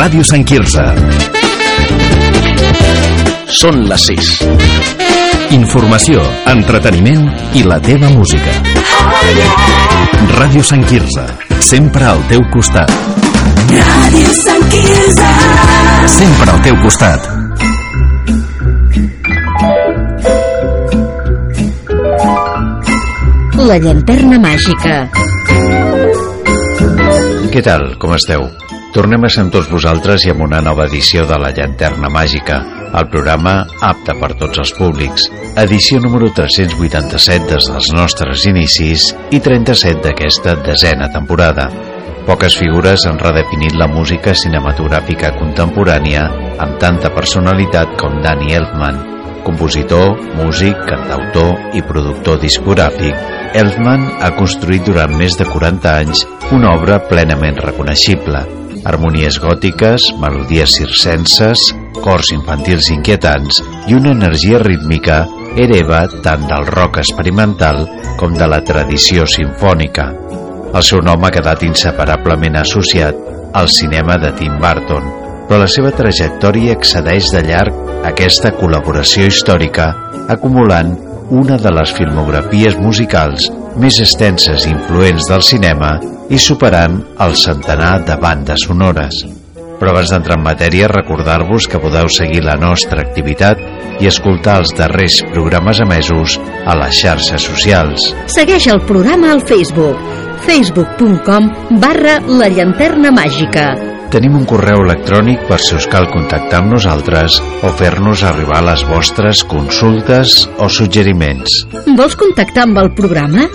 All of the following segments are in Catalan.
Ràdio Sant Quirze. Són les 6. Informació, entreteniment i la teva música. Ràdio Sant Quirze, sempre al teu costat. Ràdio Sant Quirze, sempre al teu costat. La llanterna màgica. Què tal? Com esteu? Tornem a ser amb tots vosaltres i amb una nova edició de La Llanterna Màgica, el programa apte per tots els públics. Edició número 387 des dels nostres inicis i 37 d'aquesta 10a temporada. Poques figures han redefinit la música cinematogràfica contemporània amb tanta personalitat com Danny Elfman. Compositor, músic, cantautor i productor discogràfic, Elfman ha construït durant més de 40 anys una obra plenament reconeixible. Harmonies gòtiques, melodies circenses, cors infantils inquietants i una energia rítmica hereva tant del rock experimental com de la tradició simfònica. El seu nom ha quedat inseparablement associat al cinema de Tim Burton, però la seva trajectòria excedeix de llarg aquesta col·laboració històrica, acumulant una de les filmografies musicals més extenses i influents del cinema i superant el centenar de bandes sonores. Però abans d'entrar en matèria, recordar-vos que podeu seguir la nostra activitat i escoltar els darrers programes emesos a les xarxes socials. Segueix el programa al Facebook, facebook.com/La Llanterna Màgica. Tenim un correu electrònic per si us cal contactar amb nosaltres o fer-nos arribar les vostres consultes o suggeriments. Vols contactar amb el programa?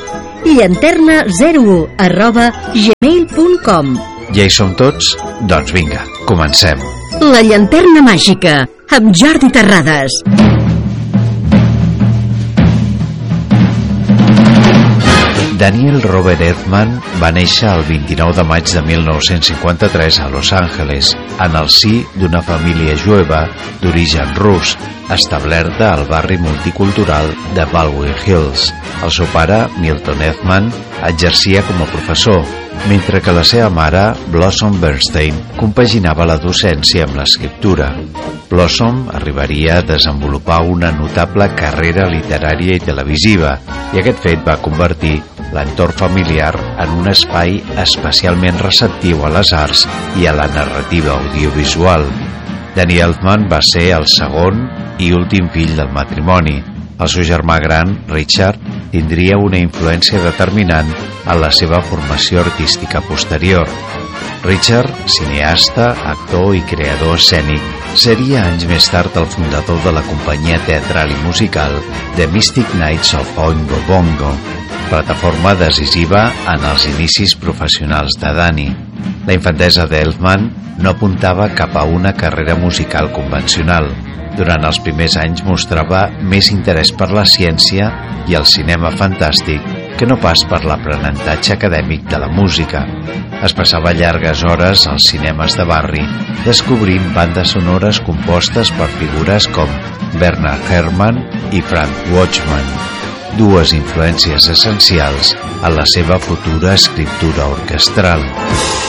llanterna01@gmail.com. Ja hi som tots? Doncs vinga, comencem. La Llanterna Màgica, amb Jordi Terrades. Daniel Robert Elfman va néixer el 29 de maig de 1953 a Los Angeles, en el si d'una família jueva d'origen rus, establerta al barri multicultural de Baldwin Hills. El seu pare, Milton Elfman, exercia com a professor, mentre que la seva mare, Blossom Bernstein, compaginava la docència amb l'escriptura. Blossom arribaria a desenvolupar una notable carrera literària i televisiva, i aquest fet va convertir l'entorn familiar en un espai especialment receptiu a les arts i a la narrativa audiovisual. Danny Elfman va ser el segon i últim fill del matrimoni. El seu germà gran, Richard, tindria una influència determinant en la seva formació artística posterior. Richard, cineasta, actor i creador escènic, seria anys més tard el fundador de la companyia teatral i musical The Mystic Knights of Oingo Boingo, plataforma decisiva en els inicis professionals de Danny. La infantesa d'Elfman no apuntava cap a una carrera musical convencional. Durant els primers anys mostrava més interès per la ciència i el cinema fantàstic que no pas per l'aprenentatge acadèmic de la música. Es passava llargues hores als cinemes de barri, descobrint bandes sonores compostes per figures com Bernard Herrmann i Frank Watchman, dues influències essencials en la seva futura escriptura orquestral.